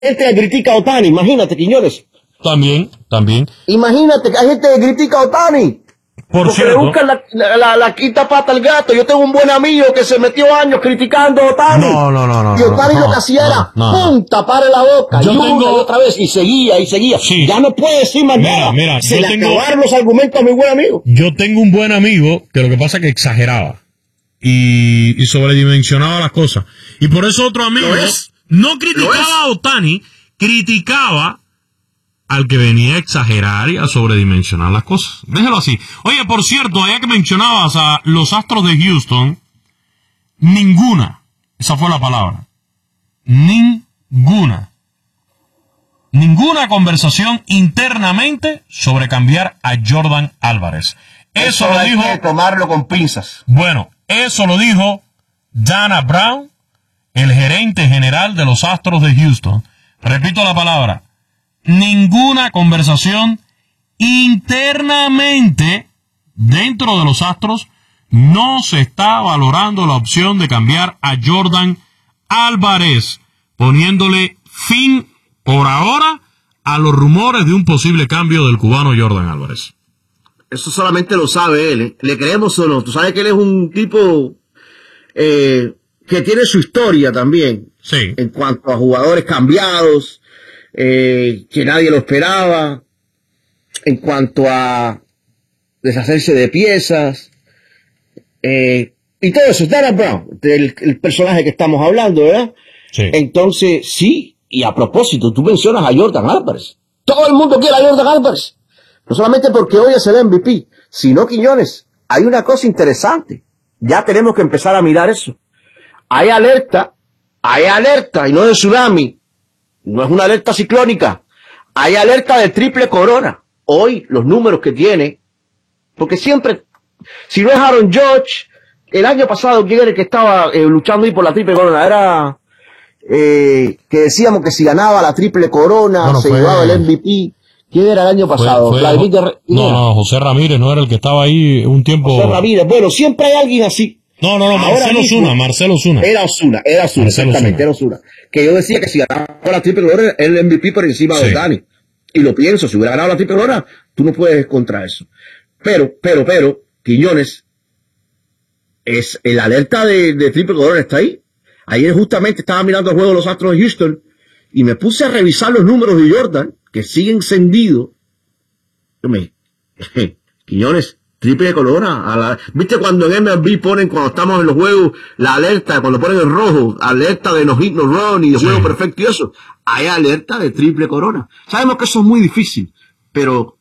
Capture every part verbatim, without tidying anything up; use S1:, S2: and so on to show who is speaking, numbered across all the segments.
S1: gente que critica a Ohtani, imagínate, Quiñones.
S2: También, también.
S1: Imagínate que hay gente que critica a Ohtani.
S2: Por
S1: porque
S2: cierto,
S1: le buscan la, la, la, la quinta pata al gato. Yo tengo un buen amigo que se metió años criticando a Ohtani.
S2: No, no, no, no.
S1: Y Ohtani
S2: no,
S1: lo que hacía
S2: no,
S1: era,
S2: no, no.
S1: pum, tapar la boca.
S2: Yo
S1: y una
S2: tengo...
S1: y otra vez, y seguía, y seguía.
S2: Sí.
S1: Ya no puede decir más
S2: Mira,
S1: nada.
S2: mira,
S1: se
S2: yo
S1: le
S2: tengo-
S1: acabaron los argumentos a mi buen amigo.
S2: Yo tengo un buen amigo que lo que pasa es que exageraba y, y sobredimensionaba las cosas. Y por eso otro amigo
S1: ¿Lo es?
S2: no criticaba a Ohtani, criticaba al que venía a exagerar y a sobredimensionar las cosas. Déjalo así. Oye, por cierto, ya que mencionabas a los Astros de Houston, ninguna, esa fue la palabra, ninguna, ninguna conversación internamente sobre cambiar a Jordan Álvarez. Eso, lo dijo...
S1: Hay que tomarlo con pinzas.
S2: Bueno, eso lo dijo Dana Brown, el gerente general de los Astros de Houston. Repito la palabra, ninguna conversación internamente dentro de los Astros. No se está valorando la opción de cambiar a Jordan Álvarez, poniéndole fin por ahora a los rumores de un posible cambio del cubano Jordan Álvarez.
S1: Eso solamente lo sabe él, ¿eh? Le creemos o no. Tú sabes que él es un tipo eh, que tiene su historia también.
S2: Sí.
S1: En cuanto a jugadores cambiados, eh, que nadie lo esperaba. En cuanto a deshacerse de piezas. Eh, y todo eso. Dana Brown, del el personaje que estamos hablando, ¿verdad?
S2: Sí.
S1: Entonces, sí. Y a propósito, tú mencionas a Jordan Álvarez. Todo el mundo quiere a Jordan Álvarez. No solamente porque hoy es el M V P, sino, Quiñones, hay una cosa interesante. Ya tenemos que empezar a mirar eso. Hay alerta, hay alerta, y no de tsunami, no es una alerta ciclónica, hay alerta de triple corona. Hoy, los números que tiene, porque siempre, si no es Aaron Judge, el año pasado, ¿quién era el que estaba eh, luchando ahí por la triple corona? Era, eh, que decíamos que si ganaba la triple corona,
S2: Bueno,
S1: se
S2: fue...
S1: llevaba el M V P. ¿Quién era el año pasado?
S2: Fue, fue,
S1: Vladimir de...
S2: no, no, José Ramírez no era el que estaba ahí un tiempo.
S1: José Ramírez. Bueno, siempre hay alguien así.
S2: No, no, no, Marcelo Osuna, Marcelo Osuna.
S1: Era Osuna, era Osuna,
S2: Marcelo
S1: exactamente,
S2: Osuna.
S1: era Osuna. Que yo decía que si ganaba la triple corona, era el M V P por encima
S2: Sí.
S1: de Ohtani. Y lo pienso, si hubiera ganado la triple corona, tú no puedes contra eso. Pero, pero, pero, Quiñones, es el alerta de, de triple corona está ahí. Ayer justamente estaba mirando el juego de los Astros de Houston y me puse a revisar los números de Jordan, que siguen encendidos. Me, Quiñones, triple corona. A la, ¿viste cuando en M L B ponen, cuando estamos en los juegos, la alerta, cuando ponen el rojo, alerta de no hit, no run y de
S2: Sí.
S1: juego perfecto y eso? Hay alerta de triple corona. Sabemos que eso es muy difícil, pero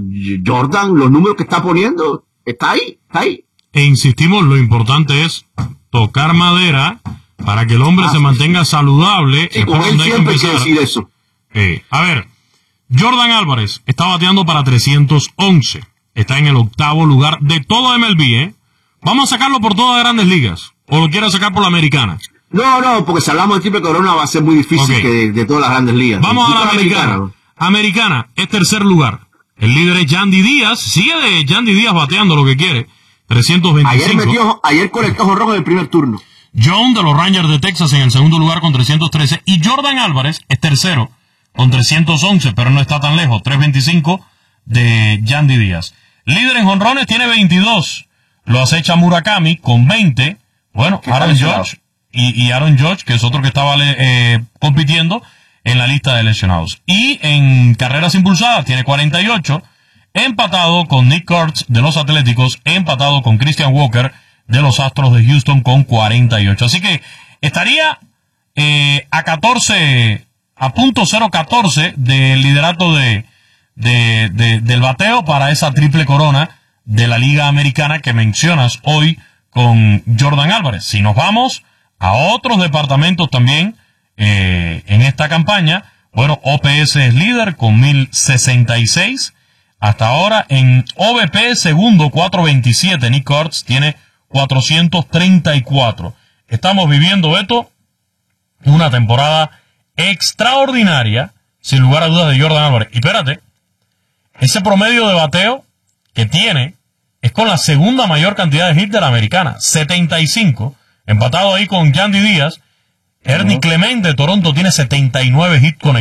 S1: Jordan, los números que está poniendo, está ahí, está ahí.
S2: E insistimos, lo importante es tocar madera para que el hombre
S1: Ah,
S2: se
S1: sí,
S2: mantenga saludable.
S1: Sí,
S2: Es
S1: con
S2: por
S1: él
S2: donde hay que
S1: siempre hay que
S2: empezar.
S1: decir eso.
S2: Eh, a ver, Jordan Álvarez está bateando para trescientos once. Está en el octavo lugar de todo M L B, ¿eh? Vamos a sacarlo por todas las grandes ligas. ¿O lo quiere sacar por la americana?
S1: No, no, porque si hablamos de triple corona va a ser muy difícil
S2: Ok.
S1: que de, de todas las grandes ligas.
S2: Vamos a
S1: Tú
S2: la
S1: con
S2: americana.
S1: ¿no?
S2: Americana es tercer lugar. El líder es Yandy Díaz. Sigue de Yandy Díaz bateando lo que quiere. trescientos veinticinco.
S1: Ayer metió, ayer conectó jonrón en el primer turno.
S2: John de los Rangers de Texas en el segundo lugar con trescientos trece. Y Jordan Álvarez es tercero con trescientos once, pero no está tan lejos. trescientos veinticinco de Yandy Díaz. Líder en jonrones tiene veintidós. Lo acecha Murakami con veinte. Bueno, Aaron Judge y, y Aaron Judge, que es otro que estaba eh, compitiendo en la lista de lesionados. Y en carreras impulsadas tiene cuarenta y ocho. Empatado con Nick Kurtz de los Atléticos. Empatado con Christian Walker de los Astros de Houston con cuarenta y ocho. Así que estaría eh, a catorce, a punto cero catorce del liderato de, de, de, del bateo para esa triple corona de la Liga Americana que mencionas hoy con Jordan Álvarez. Si nos vamos a otros departamentos también eh, en esta campaña, bueno, O P S es líder con mil sesenta y seis. Hasta ahora en O V P segundo cuatrocientos veintisiete. Nick Kurtz tiene cuatrocientos treinta y cuatro. Estamos viviendo, Beto, una temporada extraordinaria, sin lugar a dudas, de Jordan Álvarez. Y espérate, ese promedio de bateo que tiene es con la segunda mayor cantidad de hits de la americana, setenta y cinco, empatado ahí con Yandy Díaz. Ernie
S1: Ujú.
S2: Clement de Toronto tiene setenta y nueve hits conectados.